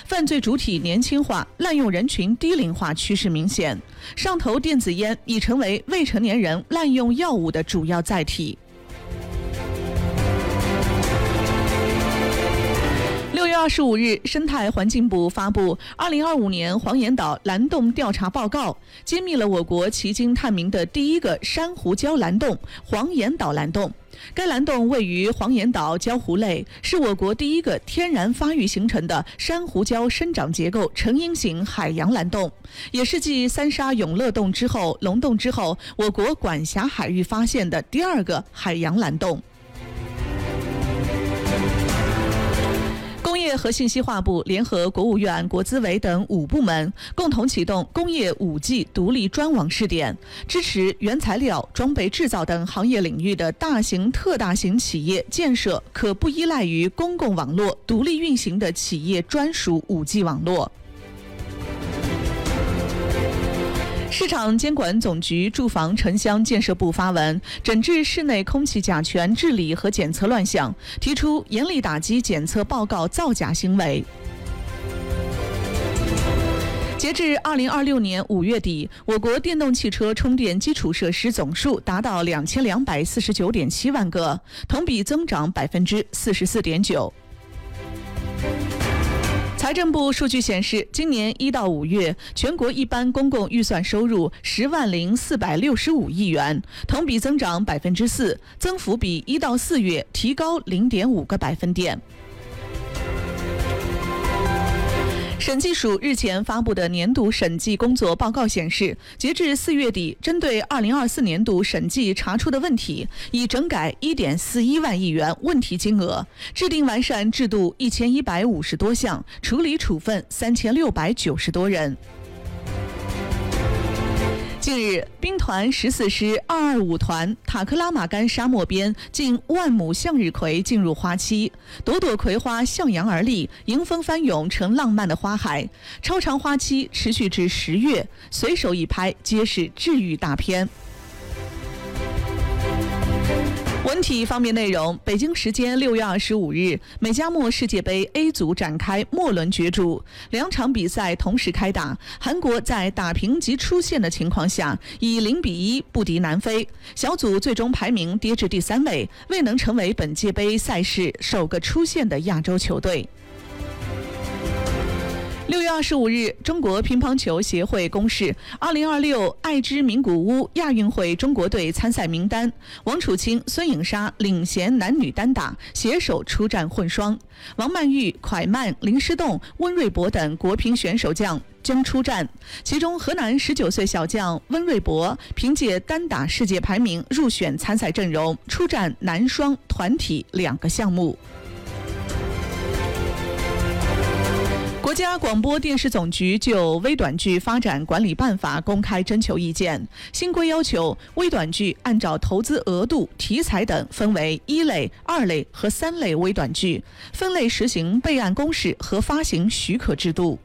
犯罪主体年轻化、滥用人群低龄化趋势明显，上头电子烟已成为未成年人滥用药物的主要载体。6月25日，生态环境部发布2025年黄岩岛蓝洞调查报告，揭秘了我国迄今探明的第一个珊瑚礁蓝洞——黄岩岛蓝洞。该蓝洞位于黄岩岛礁湖类，是我国第一个天然发育形成的珊瑚礁生长结构成因型海洋蓝洞，也是继三沙永乐洞之后、龙洞之后，我国管辖海域发现的第二个海洋蓝洞。工业和信息化部联合国务院、国资委等5部门，共同启动工业5G 独立专网试点，支持原材料、装备制造等行业领域的大型、特大型企业建设可不依赖于公共网络、独立运行的企业专属5G 网络。市场监管总局住房城乡建设部发文，整治室内空气甲醛治理和检测乱象，提出严厉打击检测报告造假行为。截至2026年5月底，我国电动汽车充电基础设施总数达到2249.7万个，同比增长44.9%。财政部数据显示，今年1到5月，全国一般公共预算收入10.465亿元，同比增长4%，增幅比1到4月提高0.5个百分点。审计署日前发布的年度审计工作报告显示，截至4月底，针对2024年度审计查出的问题，已整改1.41万亿元问题金额，制定完善制度1150多项，处理处分3690多人。近日，兵团14师225团塔克拉玛干沙漠边近10000亩向日葵进入花期，朵朵葵花向阳而立，迎风翻涌成浪漫的花海。超长花期持续至10月，随手一拍皆是治愈大片。文体方面内容，北京时间6月25日，美加墨世界杯 A 组展开末轮角逐，2场比赛同时开打。韩国在打平及出线的情况下，以0-1不敌南非，小组最终排名跌至第3位，未能成为本届杯赛事首个出线的亚洲球队。6月25日，中国乒乓球协会公示2026爱知名古屋亚运会中国队参赛名单，王楚钦、孙颖莎领衔男女单打，携手出战混双。王曼玉、蒯曼、林诗栋、温瑞博等国乒选手将出战，其中河南19岁小将温瑞博凭借单打世界排名入选参赛阵容，出战男双、团体2个项目。国家广播电视总局就微短剧发展管理办法公开征求意见。新规要求，微短剧按照投资额度、题材等分为1类、2类和3类微短剧，分类实行备案公示和发行许可制度。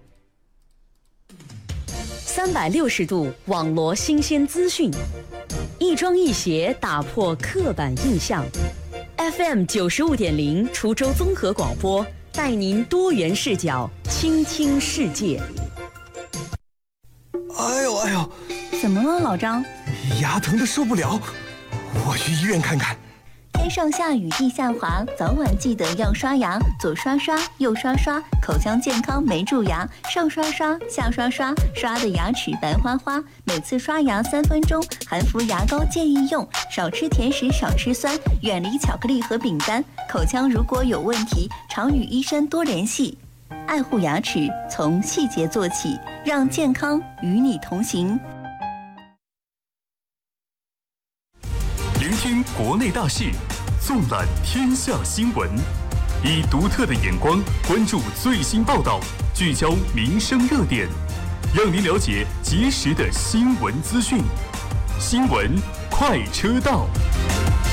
360度网罗新鲜资讯，一庄一协打破刻板印象。FM 95.0滁州综合广播，带您多元视角倾听世界。 哎呦， 怎么了，老张？ 牙疼的受不了，我去医院看看。 天上下雨地下滑，早晚记得要刷牙，左刷刷右刷刷，口腔健康没蛀牙，上刷刷下刷刷，刷的牙齿白花花。每次刷牙3分钟，含氟牙膏建议用，少吃甜食少吃酸，远离巧克力和饼干。口腔如果有问题，常与医生多联系。爱护牙齿，从细节做起，让健康与你同行。 聆听国内大事，纵览天下新闻，以独特的眼光关注最新报道，聚焦民生热点，让您了解及时的新闻资讯。新闻快车道。